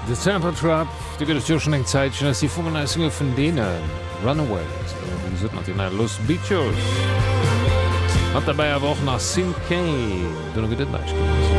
The Sample Trap, du gëtt jo schon eng Zäitchen ass die Vumeneisinge vun denen Runaways si mat den Los Beachos. Hat dabei awer och nach Sin Kane, du gët neich.